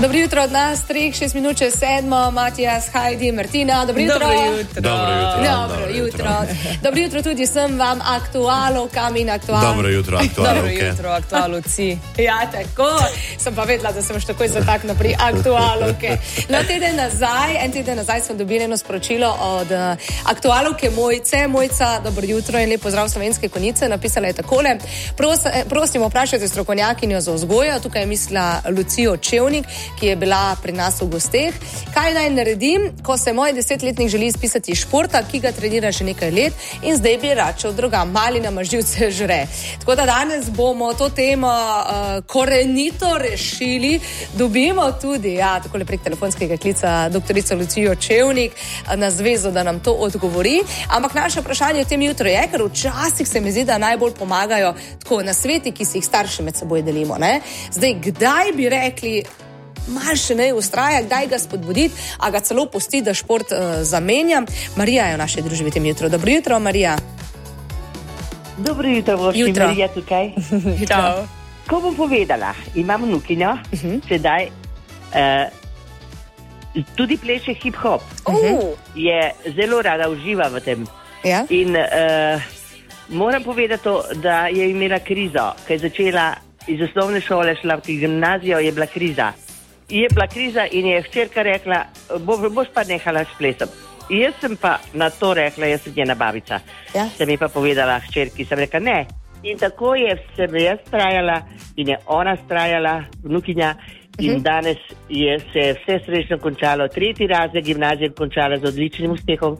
Dobro jutro od nas, 3-6 minut čez 7, Matijas, Heidi, Martina, dobro jutro. Dobro jutro. Dobro jutro tudi sem vam, aktualovkam in aktualom. Dobro jutro, aktualovke. Dobro jutro, aktualovci. Ja, tako. Sem pa vedela, da sem še takoj zataknila pri aktualovke. No, en teden nazaj smo dobili eno sporočilo od aktualovke Mojce. Mojca, dobro jutro in lep pozdrav Slovenske Konjice. Napisala je takole. Prosim, vprašajte strokovnjakinjo za vzgojo. Tukaj je mislila Lucijo Čevnik, ki je bila pri nas v gosteh. Kaj naj naredim, ko se moj 10-letnik želi izpisati iz športa, ki ga trenira že nekaj let in zdaj bi račel drugam. Mali nama živce žre. Tako da danes bomo to temo korenito rešili. Dobimo tudi, takole prek telefonskega klica doktorico Lucijo Čevnik na zvezo, da nam to odgovori. Ampak naše vprašanje v tem jutru je, ker včasih se mi zdi, da najbolj pomagajo tako nasveti, ki si jih starši med seboj delimo. Ne? Zdaj, kdaj bi rekli, malo še ne ustraja, kdaj ga spodbuditi, a ga celo pusti, da šport zamenjam. Marija je v naši družbi v tem jutru. Dobro jutro, Marija. Dobro jutro, Marija tukaj. Ko bom povedala, imam vnukinjo, sedaj tudi pleše hip-hop. Je zelo rada uživa v tem. Ja? In moram povedati to, da je imela krizo, ko je začela iz osnovne šole, šla v gimnazijo, je bila kriza. Je bila kriza in je hčerka rekla, boš pa nehala s plesom. Jaz sem pa na to rekla, jaz sem njena babica. Ja? Sem ji pa povedala hčerki, sem rekla ne. In tako sem jaz trajala in je ona trajala, vnukinja, in danes se je vse srečno končalo. 3. razred gimnazije končala z odličnim uspehom.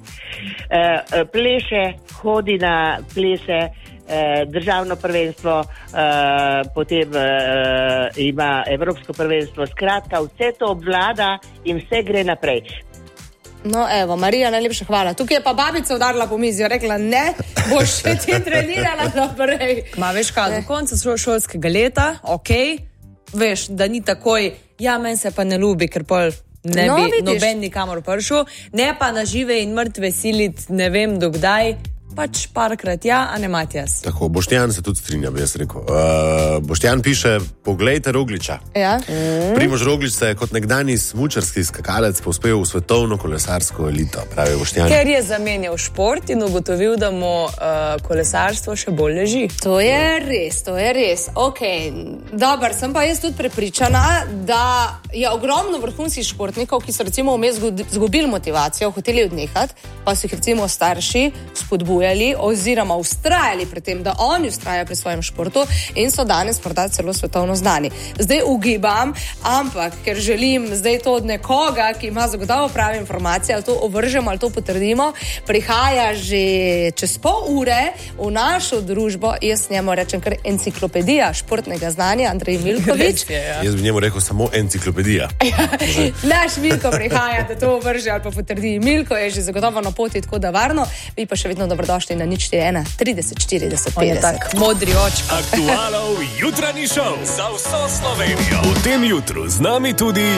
Pleše, hodi na plese, državno prvenstvo, potem ima evropsko prvenstvo. Skratka, vse to obvlada in vse gre naprej. No, evo, Marija, najlepša hvala. Tukaj je pa babica udarila po mizi, rekla, ne, boš še ti trenirala naprej. Veš kaj, do konca šolskega leta, veš, da ni takoj, meni se pa ne ljubi, ker pol ne bi noben nikamor prišel, ne pa na žive in mrtve siliti, ne vem dokdaj, pač parkrat a ne Matijas. Tako, Boštjan se tudi strinja, bi jaz rekel. Boštjan piše, poglejte Rogliča. Ja? Primož Roglič se je kot nekdanji smučarski skakalec povzpel v svetovno kolesarsko elito, pravi Boštjan. Ker je zamenjal šport in ugotovil, da mu kolesarstvo še bolj leži. To je res. Dobar, sem pa jaz tudi prepričana, da je ogromno vrhunskih športnikov, ki so recimo vmes zgubili motivacijo, hoteli odnehati, pa so jih recimo starši spodbujali oziroma ustrajali pri tem, da oni ustrajajo pri svojem športu in so danes morda celo svetovno znani. Zdaj ugibam, ampak ker želim zdaj to od nekoga, ki ima zagotovo prave informacije, ali to ovržemo, ali to potrdimo, prihaja že čez pol ure v našo družbo, jaz njemu rečem kar enciklopedija športnega znanja, Andrej Milkovič. Jaz bi njemu rekel samo enciklopedija. Naš Milko prihaja, da to ovrže ali pa potrdi. Milko je že zagotovo na poti, tako da varno, vi pa še vedno dobrodošli na 041 30 40 50. Tak, modri očka. Aktualov jutranji šov za vso Slovenijo. V tem jutru z nami tudi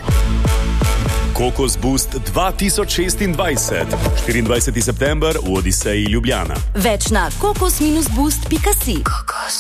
Kokos Boost 2026. 24. september v Odiseji Ljubljana. Več na kokos-boost.si.